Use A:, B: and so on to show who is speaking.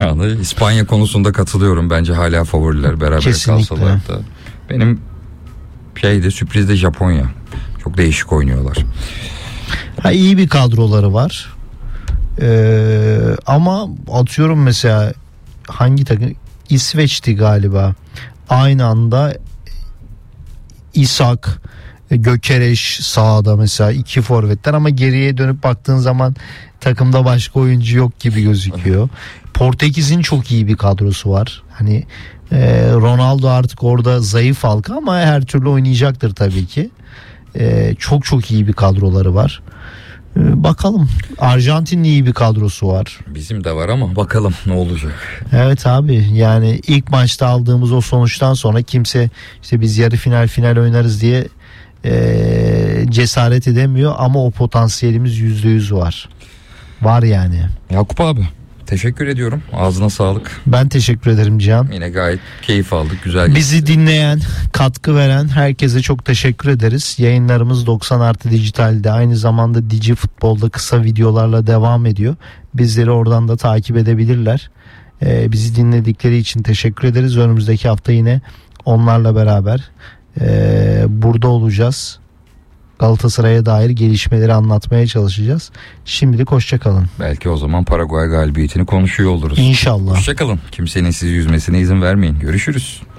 A: Yani İspanya konusunda katılıyorum. Bence hala favoriler, beraber
B: Kesinlikle.
A: kalsalar da. Benim sürpriz de Japonya. Çok değişik oynuyorlar.
B: İyi bir kadroları var. Ama atıyorum mesela hangi takım, İsveç'ti galiba. Aynı anda İshak, Gökereş sağda mesela, iki forvetler, ama geriye dönüp baktığın zaman takımda başka oyuncu yok gibi gözüküyor. Portekiz'in çok iyi bir kadrosu var. Hani Ronaldo artık orada zayıf halka ama her türlü oynayacaktır tabii ki. Çok çok iyi bir kadroları var. Bakalım. Arjantin'in iyi bir kadrosu var.
A: Bizim de var ama bakalım ne olacak.
B: Evet abi, yani ilk maçta aldığımız o sonuçtan sonra kimse işte biz yarı final oynarız diye cesaret edemiyor, ama o potansiyelimiz %100 var. Var yani.
A: Yakup abi, teşekkür ediyorum. Ağzına sağlık.
B: Ben teşekkür ederim Cihan.
A: Yine gayet keyif aldık. Güzel geçti.
B: Bizi dinleyen, katkı veren herkese çok teşekkür ederiz. Yayınlarımız 90+ Dijital'de, aynı zamanda Digi Futbol'da kısa videolarla devam ediyor. Bizleri oradan da takip edebilirler. Bizi dinledikleri için teşekkür ederiz. Önümüzdeki hafta yine onlarla beraber burada olacağız. Galatasaray'a dair gelişmeleri anlatmaya çalışacağız. Şimdilik hoşça kalın.
A: Belki o zaman Paraguay galibiyetini konuşuyor oluruz.
B: İnşallah.
A: Hoşça kalın. Kimsenin sizi yüzmesine izin vermeyin. Görüşürüz.